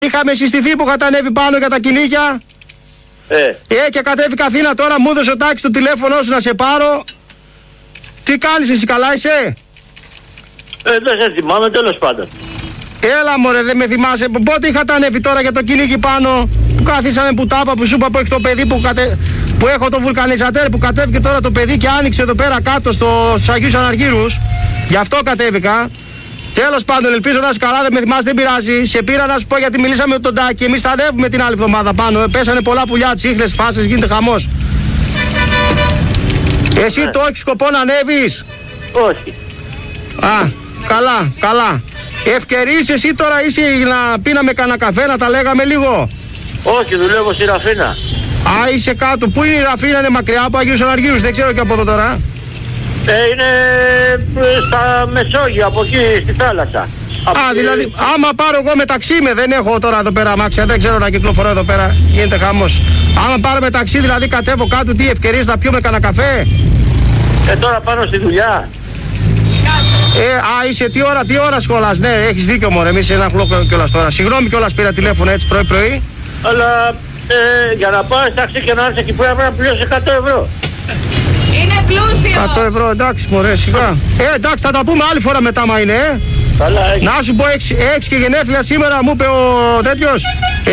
Είχαμε συστηθεί που είχατε ανέβει πάνω για τα κυνήγια. Και κατέβηκα Αθήνα τώρα, μου έδωσε ο Τάκης το τηλέφωνο σου να σε πάρω. Τι κάνεις εσύ, καλά είσαι? Δεν σε θυμάμαι, τέλος πάντων. Έλα μωρέ, δεν με θυμάσαι. Πότε είχατε ανέβει τώρα για το κυνήγι πάνω? Που κάθισαμε που τάπα, που σου είπα που έχει το παιδί που έχω το βουλκανιζατέρ, που κατέβηκε τώρα το παιδί και άνοιξε εδώ πέρα κάτω στους Αγίους Αναργύρους. Γι' αυτό κατέβηκα. Τέλος πάντων, ελπίζω να είσαι καλά, δεν με θυμάσαι, δεν πειράζει. Σε πήρα να σου πω γιατί μιλήσαμε με τον Τάκη. Εμείς θα ανέβουμε την άλλη εβδομάδα πάνω. Πέσανε πολλά πουλιά, τσίχλες, φάσες, γίνεται χαμός. Εσύ το έχεις σκοπό να ανέβεις? Όχι. Α, καλά, καλά. Ευκαιρείς εσύ τώρα είσαι να πίναμε κανένα καφέ, να τα λέγαμε λίγο? Όχι, δουλεύω στη Ραφίνα. Α, είσαι κάτω. Πού είναι η Ραφίνα, είναι μακριά από Αγίους Αναργύρους, δεν ξέρω και από εδώ τώρα. Είναι στα Μεσόγειο, από εκεί στη θάλασσα. Δηλαδή, άμα πάρω εγώ μεταξύ με, δεν έχω τώρα εδώ πέρα αμάξια, δεν ξέρω να κυκλοφορώ εδώ πέρα, γίνεται χαμός. Άμα πάρω μεταξύ, δηλαδή κατέβω κάτω, τι ευκαιρίες να πιούμε κανένα καφέ? Τώρα πάνω στη δουλειά. Είσαι τι ώρα σχολάς? Ναι, έχεις δίκιο μωρέ, εμείς ένα χλώκο κιόλας τώρα. Συγγνώμη κιόλας πήρα τηλέφωνο έτσι πρωί. Αλλά για να πάω ταξί και να έρθει εκεί πέρα πρέπει να πληρώσει 100 ευρώ. Είναι πλούσιος. 100 ευρώ, εντάξει μωρέ, σιγά. Εντάξει, θα τα πούμε άλλη φορά μετά, μα είναι, Καλά, Να σου πω, έχεις και γενέθλια σήμερα, μου είπε ο τέτοιος.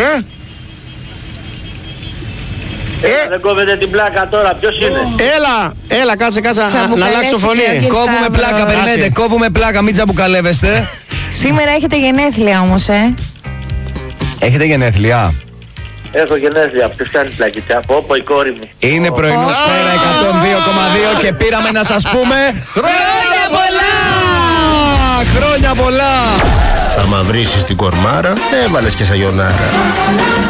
Δεν κόβετε την πλάκα τώρα, ποιος είναι? Έλα, κάτσε να αλλάξω φωνή. Κόβουμε πλάκα, περιμένετε, κόβουμε πλάκα, μην τζαμπουκαλεύεστε. Σήμερα έχετε γενέθλια όμως, Έχετε γενέθλια? Έχω γενέθλια, ποιος κάνει πλακίτσα? Από όπου η κόρη μου. Είναι πρωινό Σφαίρα 102,2 και πήραμε να σας πούμε χρόνια πολλά! Χρόνια πολλά! Άμα βρίσεις την κορμάρα, έβαλες και σαγιονάρα.